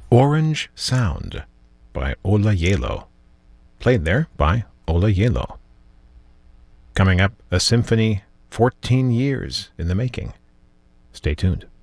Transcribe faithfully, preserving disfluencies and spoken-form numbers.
Orange Sound by Ola Yelo. Played there by Ola Yelo. Coming up, a symphony fourteen years in the making. Stay tuned.